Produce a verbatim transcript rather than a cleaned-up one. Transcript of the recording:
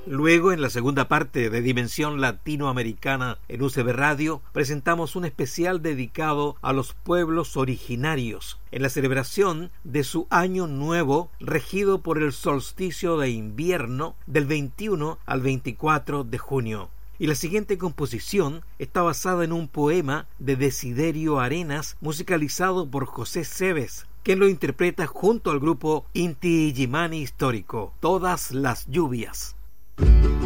Luego, en la segunda parte de Dimensión Latinoamericana en U C B Radio, presentamos un especial dedicado a los pueblos originarios, en la celebración de su Año Nuevo, regido por el solsticio de invierno del veintiuno al veinticuatro de junio. Y la siguiente composición está basada en un poema de Desiderio Arenas, musicalizado por José Cebes, quien lo interpreta junto al grupo Inti Illimani Histórico, Todas las Lluvias.